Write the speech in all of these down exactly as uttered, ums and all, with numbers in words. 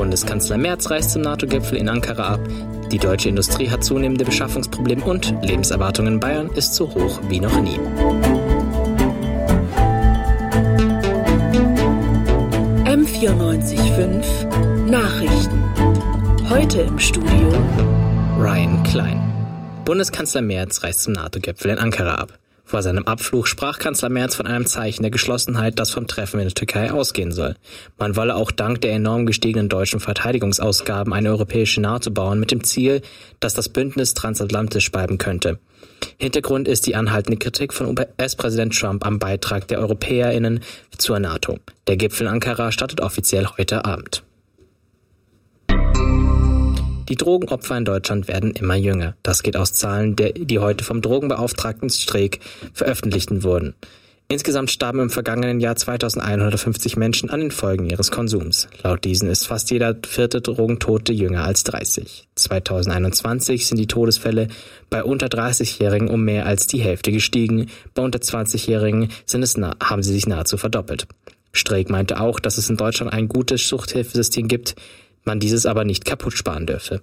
Bundeskanzler Merz reist zum NATO-Gipfel in Ankara ab. Die deutsche Industrie hat zunehmende Beschaffungsprobleme und Lebenserwartung in Bayern ist so hoch wie noch nie. M vierundneunzig Komma fünf Nachrichten. Heute im Studio Ryan Klein. Bundeskanzler Merz reist zum NATO-Gipfel in Ankara ab. Vor seinem Abflug sprach Kanzler Merz von einem Zeichen der Geschlossenheit, das vom Treffen in der Türkei ausgehen soll. Man wolle auch dank der enorm gestiegenen deutschen Verteidigungsausgaben eine europäische NATO bauen, mit dem Ziel, dass das Bündnis transatlantisch bleiben könnte. Hintergrund ist die anhaltende Kritik von U S-Präsident Trump am Beitrag der EuropäerInnen zur NATO. Der Gipfel in Ankara startet offiziell heute Abend. Die Drogenopfer in Deutschland werden immer jünger. Das geht aus Zahlen, die heute vom Drogenbeauftragten Streeck veröffentlicht wurden. Insgesamt starben im vergangenen Jahr zweitausendeinhundertfünfzig Menschen an den Folgen ihres Konsums. Laut diesen ist fast jeder vierte Drogentote jünger als dreißig. zweitausendeinundzwanzig sind die Todesfälle bei unter dreißigjährigen um mehr als die Hälfte gestiegen. Bei unter zwanzigjährigen sind es nah, haben sie sich nahezu verdoppelt. Streeck meinte auch, dass es in Deutschland ein gutes Suchthilfesystem gibt, man dieses aber nicht kaputt sparen dürfe.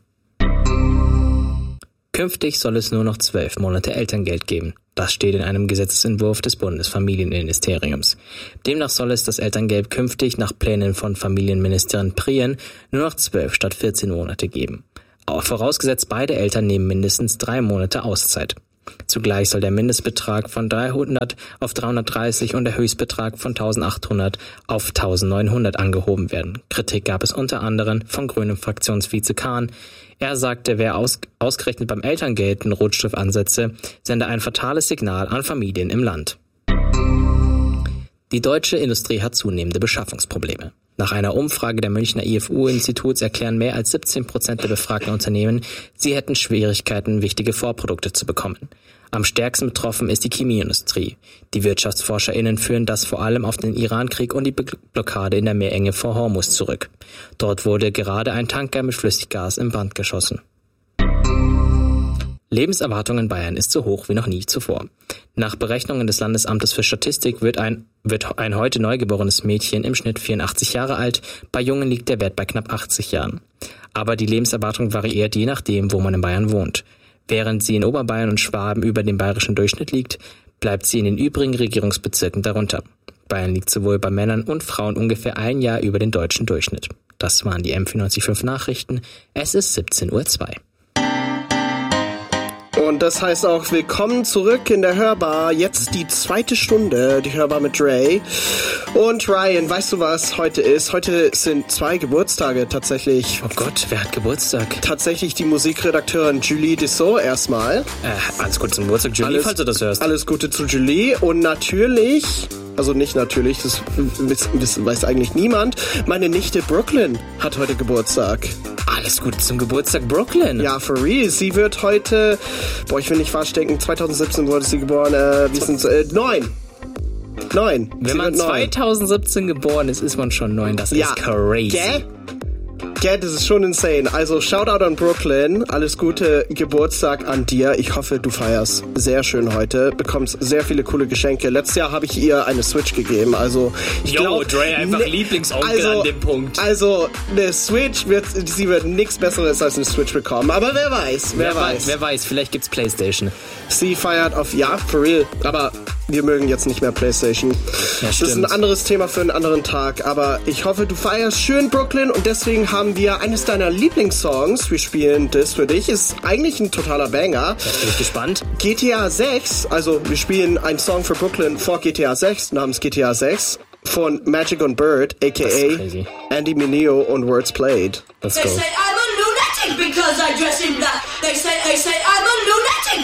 Künftig soll es nur noch zwölf Monate Elterngeld geben. Das steht in einem Gesetzesentwurf des Bundesfamilienministeriums. Demnach soll es das Elterngeld künftig nach Plänen von Familienministerin Prien nur noch zwölf statt vierzehn Monate geben. Auch vorausgesetzt, beide Eltern nehmen mindestens drei Monate Auszeit. Zugleich soll der Mindestbetrag von dreihundert auf dreihundertdreißig und der Höchstbetrag von eintausendachthundert auf eintausendneunhundert angehoben werden. Kritik gab es unter anderem von Grünen Fraktionsvize Kahn. Er sagte, wer aus, ausgerechnet beim Elterngeld einen Rotstift ansetze, sende ein fatales Signal an Familien im Land. Die deutsche Industrie hat zunehmende Beschaffungsprobleme. Nach einer Umfrage der Münchner I F U-Instituts erklären mehr als siebzehn Prozent der befragten Unternehmen, sie hätten Schwierigkeiten, wichtige Vorprodukte zu bekommen. Am stärksten betroffen ist die Chemieindustrie. Die WirtschaftsforscherInnen führen das vor allem auf den Irankrieg und die Blockade in der Meerenge vor Hormuz zurück. Dort wurde gerade ein Tanker mit Flüssiggas in Brand geschossen. Lebenserwartung in Bayern ist so hoch wie noch nie zuvor. Nach Berechnungen des Landesamtes für Statistik wird ein, wird ein heute neugeborenes Mädchen im Schnitt vierundachtzig Jahre alt, bei Jungen liegt der Wert bei knapp achtzig Jahren. Aber die Lebenserwartung variiert je nachdem, wo man in Bayern wohnt. Während sie in Oberbayern und Schwaben über dem bayerischen Durchschnitt liegt, bleibt sie in den übrigen Regierungsbezirken darunter. Bayern liegt sowohl bei Männern und Frauen ungefähr ein Jahr über den deutschen Durchschnitt. Das waren die M vierundneunzig Komma fünf Nachrichten. Es ist siebzehn Uhr zwei. Und das heißt auch, willkommen zurück in der Hörbar. Jetzt die zweite Stunde, die Hörbar mit Dre. Und Ryan, weißt du, was heute ist? Heute sind zwei Geburtstage tatsächlich. Oh Gott, wer hat Geburtstag? Tatsächlich die Musikredakteurin Julie Dessau erstmal. Äh, alles Gute zum Geburtstag, Julie, alles, falls du das hörst. Alles Gute zu Julie. Und natürlich, also nicht natürlich, das, das weiß eigentlich niemand, meine Nichte Brooklyn hat heute Geburtstag. Alles Gute zum Geburtstag, Brooklyn. Ja, for real. Sie wird heute, boah, ich will nicht falsch denken, zweitausendsiebzehn wurde sie geboren, äh, wir sind, äh, neun. Neun. Wenn sie man zweitausendsiebzehn geboren ist, ist man schon neun. Das ja. ist crazy. Gell? Gell, das ist schon insane. Also, Shoutout an Brooklyn. Alles Gute Geburtstag an dir. Ich hoffe, du feierst sehr schön heute. Bekommst sehr viele coole Geschenke. Letztes Jahr habe ich ihr eine Switch gegeben. Also, ich glaube... Dre, einfach ne, Lieblingsonkel also, an dem Punkt. Also, eine Switch wird... Sie wird nichts Besseres als eine Switch bekommen. Aber wer weiß, wer, wer weiß. weiß. Wer weiß, vielleicht gibt's PlayStation. Sie feiert auf... Ja, for real. Aber... Wir mögen jetzt nicht mehr PlayStation. Ja, das ist ein anderes Thema für einen anderen Tag. Aber ich hoffe, du feierst schön Brooklyn. Und deswegen haben wir eines deiner Lieblingssongs. Wir spielen das für dich. Ist eigentlich ein totaler Banger. Da bin ich gespannt. G T A sechs. Also wir spielen einen Song für Brooklyn vor G T A sechs. Namens G T A sechs. Von Magic on Bird. A K A Andy Mineo und Words Played. Let's go. They say I'm a lunatic because I dress in black. They say, they say I'm a lunatic